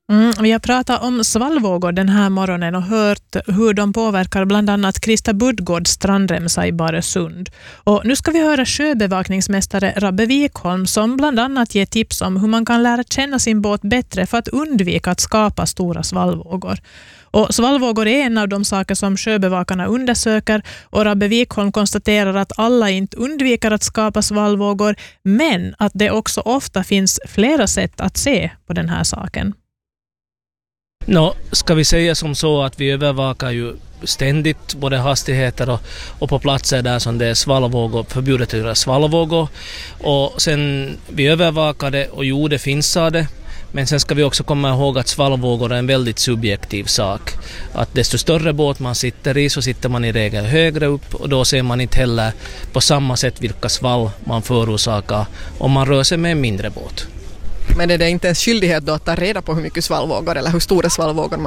Vi har pratat om svallvågor den här morgonen och hört hur de påverkar bland annat Krista Budgårds strandremsa i Baresund. Och nu ska vi höra sjöbevakningsmästare Rabbe Wikholm som bland annat ger tips om hur man kan lära känna sin båt bättre för att undvika att skapa stora svallvågor. Och svallvågor är en av de saker som sjöbevakarna undersöker, och Rabbe Wikholm konstaterar att alla inte undviker att skapa svallvågor, men att det också ofta finns flera sätt att se på den här saken. Ska vi säga som så att vi övervakar ju ständigt både hastigheter och på platser där som det är svallvågor, förbjudet att göra svallvågor. Och sen vi övervakar det och det finns av det. Men sen ska vi också komma ihåg att svallvågor är en väldigt subjektiv sak. Att desto större båt man sitter i så sitter man i regel högre upp, och då ser man inte heller på samma sätt vilka svall man förorsakar om man rör sig med en mindre båt. Men är det inte en skyldighet då att ta reda på hur mycket svallvågor eller hur stora svallvågor man